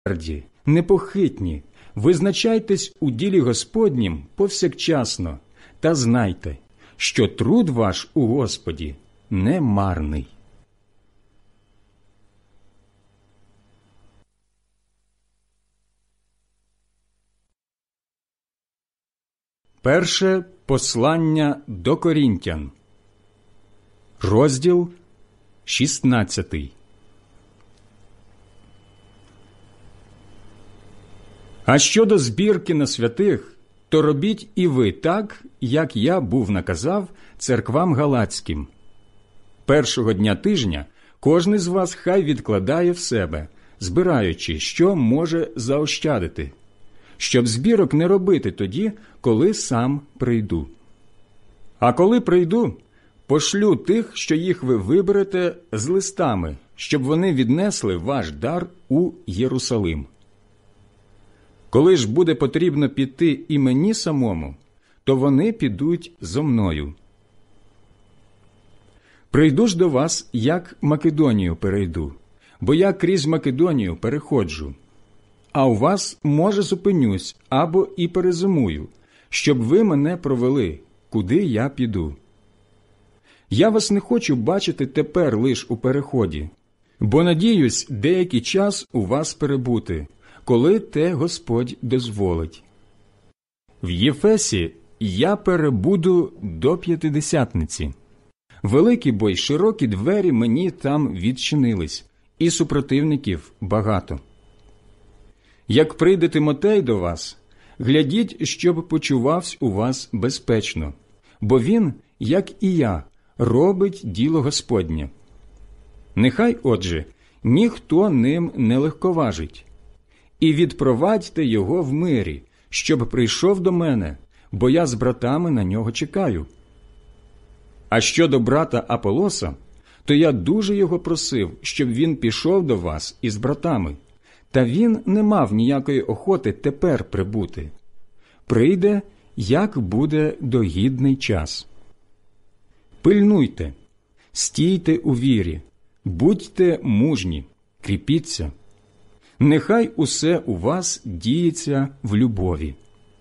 милосерді, непохитні, визначайтесь у ділі Господнім повсякчасно, та знайте, що труд ваш у Господі не марний. Перше послання до Корінтян, розділ 16. А щодо збірки на святих, то робіть і ви так, як я був наказав церквам галатським. Першого дня тижня кожний з вас хай відкладає в себе, збираючи, що може заощадити, щоб збірок не робити тоді, коли сам прийду. А коли прийду, пошлю тих, що їх ви виберете, з листами, щоб вони віднесли ваш дар у Єрусалим. Коли ж буде потрібно піти і мені самому, то вони підуть зо мною. Прийду ж до вас, як Македонію перейду, бо я крізь Македонію переходжу. А у вас, може, зупинюсь або і перезимую, щоб ви мене провели, куди я піду. Я вас не хочу бачити тепер лиш у переході, бо надіюсь деякий час у вас перебути, коли те Господь дозволить. В Єфесі я перебуду до П'ятидесятниці. Великі бо й широкі двері мені там відчинились, і супротивників багато. Як прийде Тимотей до вас, глядіть, щоб почувався у вас безпечно, бо він, як і я, робить діло Господнє. Нехай, отже, ніхто ним не легковажить. І відпровадьте його в мирі, щоб прийшов до мене, бо я з братами на нього чекаю. А щодо брата Аполоса, то я дуже його просив, щоб він пішов до вас із братами, та він не мав ніякої охоти тепер прибути. Прийде, як буде догідний час. Пильнуйте, стійте у вірі, будьте мужні, кріпіться. Нехай усе у вас діється в любові.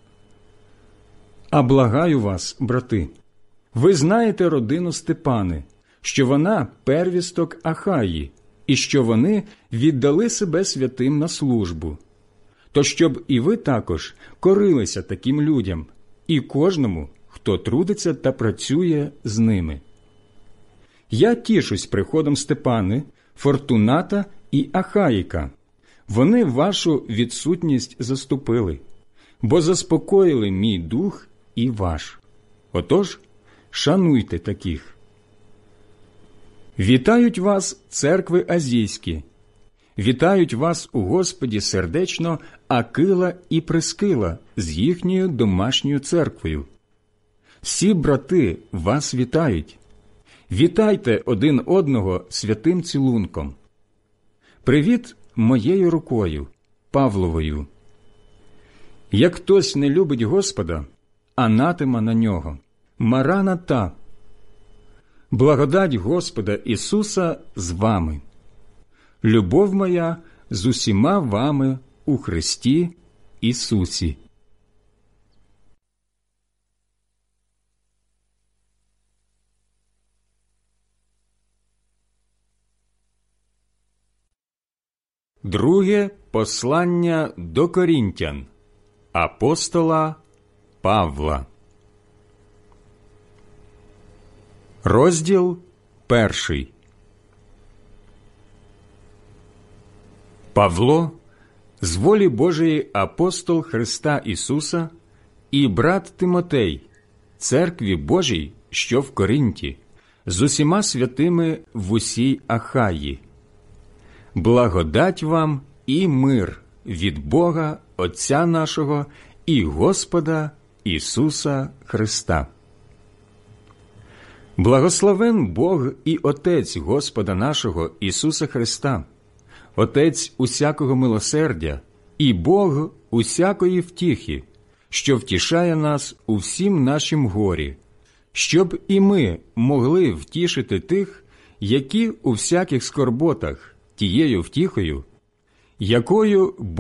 А благаю вас, брати, ви знаєте родину Степани, що вона первісток Ахаї, і що вони віддали себе святим на службу. То щоб і ви також корилися таким людям, і кожному, хто трудиться та працює з ними. Я тішусь приходом Степани, Фортуната і Ахаїка. Вони вашу відсутність заступили, бо заспокоїли мій дух і ваш. Отож, шануйте таких. Вітають вас церкви азійські. Вітають вас у Господі сердечно Акила і Прискила з їхньою домашньою церквою. Всі брати вас вітають. Вітайте один одного святим цілунком. Привіт моєю рукою, Павловою. Як хтось не любить Господа, анатема на нього. Мараната. Благодать Господа Ісуса з вами. Любов моя з усіма вами у Христі Ісусі. Друге послання до Корінтян апостола Павла. Розділ 1. Павло, з волі Божої апостол Христа Ісуса, і брат Тимотей, церкві Божій, що в Коринті, з усіма святими в усій Ахаї. Благодать вам і мир від Бога Отця нашого і Господа Ісуса Христа. Благословен Бог і Отець Господа нашого Ісуса Христа, Отець усякого милосердя і Бог усякої втіхи, що втішає нас у всім нашім горі, щоб і ми могли втішити тих, які у всяких скорботах, тією втіхою, якою